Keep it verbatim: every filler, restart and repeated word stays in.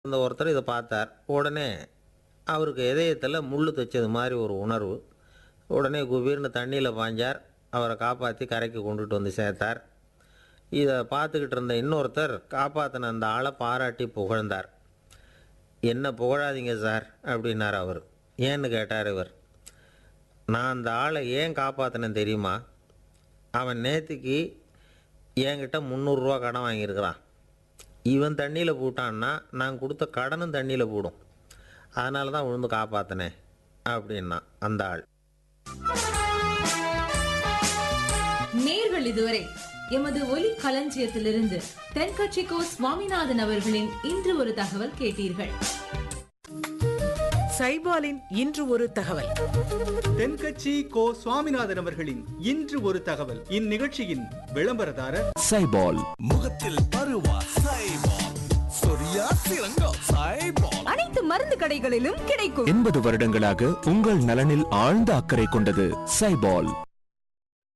அந்த ஒருத்தர் இதை பார்த்தார். உடனே அவருக்கு இதயத்தில் முள் தைச்சது மாதிரி ஒரு உணர்வு. உடனே குபீர்னு தண்ணியில் பாய்ஞ்சார். அவரை காப்பாற்றி கரைக்கு கொண்டுட்டு வந்து சேர்த்தார். இதை பார்த்துக்கிட்டு இருந்த இன்னொருத்தர் காப்பாற்றின அந்த ஆளை பாராட்டி புகழ்ந்தார். என்ன புகழாதீங்க சார் அப்படின்னார் அவர். ஏன்னு கேட்டார் இவர். நான் அந்த ஆளை ஏன் காப்பாற்றினேன் தெரியுமா? அவன் நேற்றுக்கு என்கிட்ட முந்நூறுரூவா கடன் வாங்கியிருக்கிறான். இவன் தண்ணியில் போட்டான்னா நான் கொடுத்த கடனும் தண்ணியில் போடும். அதனால தான் விழுந்து காப்பாற்றினேன் அப்படின்னா அந்த ஆள். நேர்கள் இதுவரை எமது ஒலி களஞ்சியத்திலிருந்து தென்கட்சி கோ சுவாமிநாதன் அவர்களின் இன்று ஒரு தகவல் கேட்டீர்கள். சைபாலின் இன்று ஒரு தகவல். தென்கட்சி கோ சுவாமிநாதன் அவர்களின் இன்று ஒரு தகவல். இந்நிகழ்ச்சியின் விளம்பரதாரர் சைபால். முகத்தில் பருவா சைபால், சொரியா சிறங்கா சைபால். அனைத்து மருந்து கடைகளிலும் கிடைக்கும். எண்பது வருடங்களாக உங்கள் நலனில் ஆழ்ந்த அக்கறை கொண்டது சைபால்.